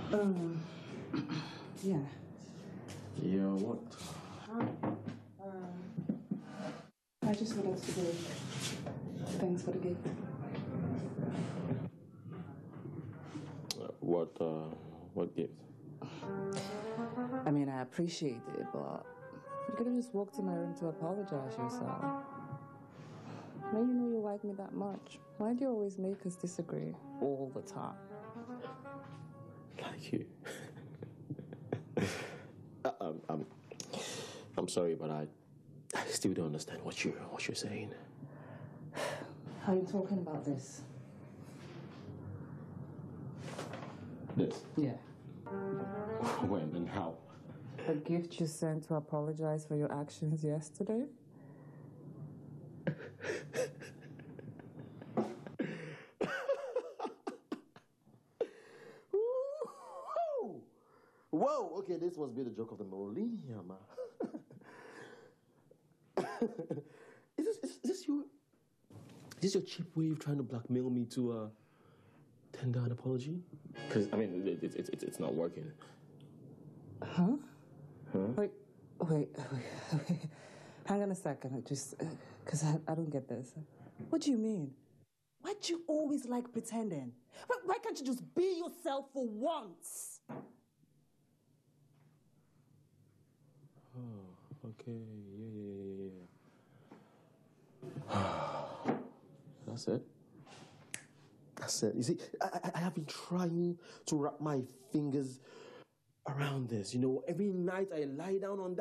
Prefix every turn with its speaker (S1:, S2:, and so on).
S1: Um, yeah.
S2: Yeah, what?
S1: I just wanted to say thanks for the gift.
S2: What gift?
S1: I mean, I appreciate it, but you could have just walked to my room to apologize yourself. Now you know you like me that much. Why do you always make us disagree all the time?
S2: Like you. I'm sorry, but I still don't understand what you're saying.
S1: How are you talking about this?
S2: This?
S1: Yeah.
S2: When and how?
S1: A gift you sent to apologize for your actions yesterday?
S2: Whoa! Okay, this must be the joke of the millennium. Is this your cheap way of trying to blackmail me to tender an apology? Because I mean, it's not working.
S1: Huh?
S2: Huh?
S1: Wait. Hang on a second, just because I don't get this. What do you mean? Why do you always like pretending? Why can't you just be yourself for once?
S2: Oh, okay, yeah. That's it. That's it. You see, I have been trying to wrap my fingers around this. You know, every night I lie down on that